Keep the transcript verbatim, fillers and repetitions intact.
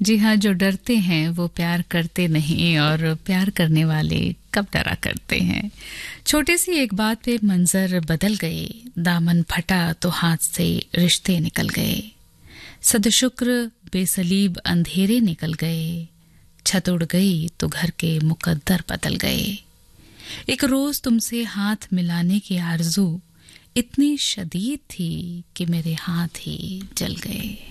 जी हाँ, जो डरते हैं वो प्यार करते नहीं, और प्यार करने वाले कब डरा करते हैं। छोटी सी एक बात पे मंजर बदल गए, दामन फटा तो हाथ से रिश्ते निकल गए। सदशुक्र बेसलीब अंधेरे निकल गए, छत उड़ गई तो घर के मुकद्दर बदल गए। एक रोज तुमसे हाथ मिलाने की आरज़ू इतनी शदीद थी कि मेरे हाथ ही जल गए।